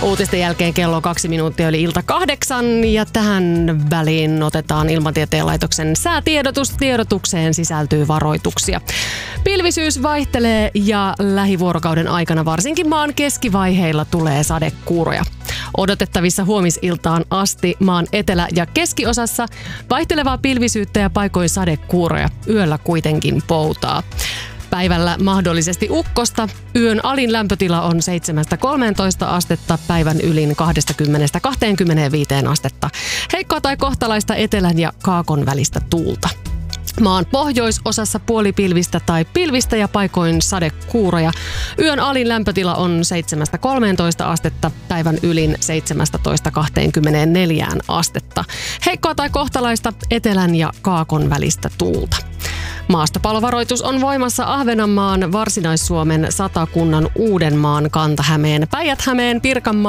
Uutisten jälkeen kello 2 minuuttia yli ilta 8 ja tähän väliin otetaan Ilmatieteen laitoksen säätiedotus. Tiedotukseen sisältyy varoituksia. Pilvisyys vaihtelee ja lähivuorokauden aikana varsinkin maan keskivaiheilla tulee sadekuuroja. Odotettavissa huomisiltaan asti maan etelä- ja keskiosassa vaihtelevaa pilvisyyttä ja paikoin sadekuuroja. Yöllä kuitenkin poutaa. Päivällä mahdollisesti ukkosta. Yön alin lämpötila on 7-13 astetta, päivän ylin 20-25 astetta. Heikkoa tai kohtalaista etelän ja kaakon välistä tuulta. Maan pohjoisosassa puolipilvistä tai pilvistä ja paikoin sadekuuroja. Yön alin lämpötila on 7-13 astetta, päivän ylin 17-24 astetta. Heikkoa tai kohtalaista etelän ja kaakon välistä tuulta. Maastopalovaroitus on voimassa Ahvenanmaan, Varsinais-Suomen, Satakunnan, Uudenmaan, Kanta-Hämeen, Päijät-Hämeen, Pirkanmaan,